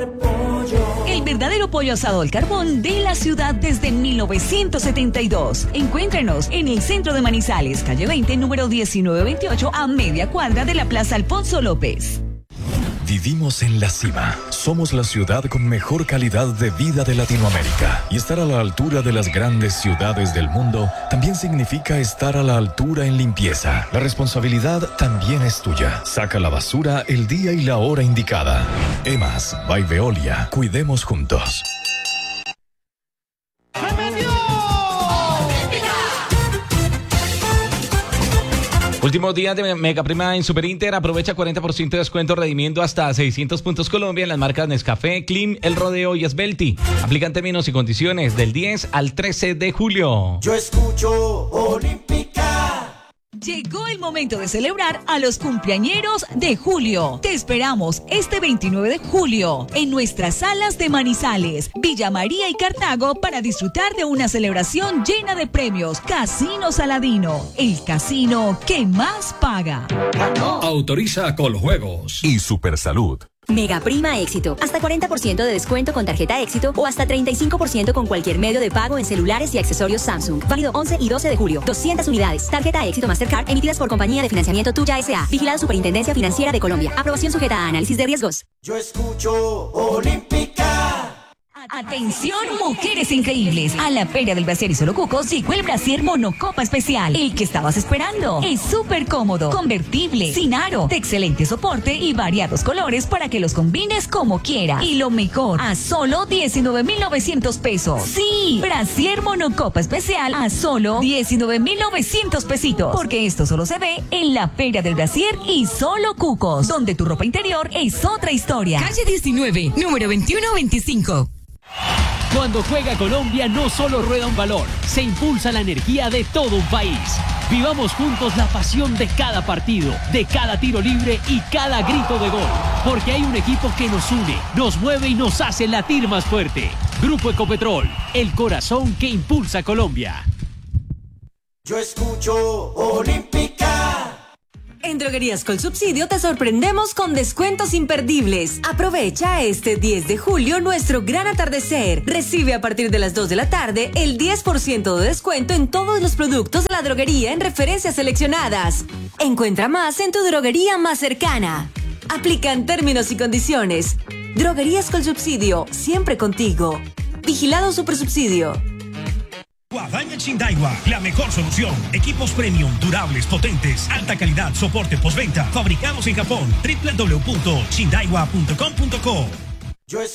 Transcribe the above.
El verdadero pollo asado al carbón de la ciudad desde 1972. Encuéntrenos en el centro de Manizales, calle 20, número 1928, a media cuadra de la Plaza Alfonso López. Vivimos en la cima. Somos la ciudad con mejor calidad de vida de Latinoamérica. Y estar a la altura de las grandes ciudades del mundo también significa estar a la altura en limpieza. La responsabilidad también es tuya. Saca la basura el día y la hora indicada. EMAS by Veolia. Cuidemos juntos. Últimos días de Mega Prima en Super Inter. Aprovecha 40% de descuento redimiendo hasta 600 puntos Colombia en las marcas Nescafé, Klim, El Rodeo y Svelti. Aplican términos y condiciones del 10 al 13 de julio. Yo escucho Olímpica. Llegó el momento de celebrar a los cumpleañeros de julio. Te esperamos este 29 de julio en nuestras salas de Manizales, Villa María y Cartago para disfrutar de una celebración llena de premios. Casino Saladino, el casino que más paga. Autoriza Coljuegos y Supersalud. Mega Prima Éxito. Hasta 40% de descuento con tarjeta Éxito o hasta 35% con cualquier medio de pago en celulares y accesorios Samsung. Válido 11 y 12 de julio. 200 unidades. Tarjeta Éxito Mastercard emitidas por Compañía de Financiamiento Tuya S.A. Vigilada Superintendencia Financiera de Colombia. Aprobación sujeta a análisis de riesgos. Yo escucho Olímpica. Atención, mujeres increíbles. A la Feria del Brasier y Solo Cucos llegó el Brasier Monocopa Especial. El que estabas esperando. Es súper cómodo, convertible, sin aro, de excelente soporte y variados colores para que los combines como quieras. Y lo mejor, a solo 19,900 pesos. Sí, Brasier Monocopa Especial a solo 19,900 pesitos. Porque esto solo se ve en la Feria del Brasier y Solo Cucos, donde tu ropa interior es otra historia. Calle 19, número 2125. Cuando juega Colombia no solo rueda un balón, se impulsa la energía de todo un país. Vivamos juntos la pasión de cada partido, de cada tiro libre y cada grito de gol. Porque hay un equipo que nos une, nos mueve y nos hace latir más fuerte. Grupo Ecopetrol, el corazón que impulsa a Colombia. Yo escucho Olímpica. En Droguerías Colsubsidio te sorprendemos con descuentos imperdibles. Aprovecha este 10 de julio nuestro gran atardecer. Recibe a partir de las 2 de la tarde el 10% de descuento en todos los productos de la droguería en referencias seleccionadas. Encuentra más en tu droguería más cercana. Aplican términos y condiciones. Droguerías Colsubsidio, siempre contigo. Vigilado Supersubsidio. Guadaña Chindaiwa, la mejor solución. Equipos premium, durables, potentes, alta calidad, soporte postventa. Fabricados en Japón. www.chindaiwa.com.co.